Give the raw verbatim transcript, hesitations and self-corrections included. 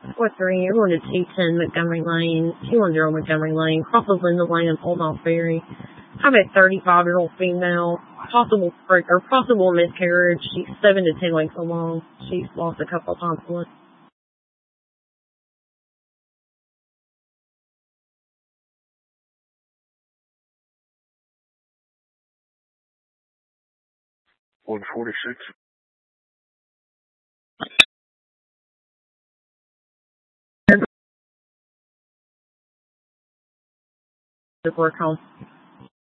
four three, you're going to two ten Montgomery Lane, two one zero Montgomery Lane, crosses Linda Lane and Old Knob Ferry. Have a thirty-five-year-old female, possible or possible miscarriage. She's seven to ten weeks along. She's lost a couple of times. one forty-six. Work home.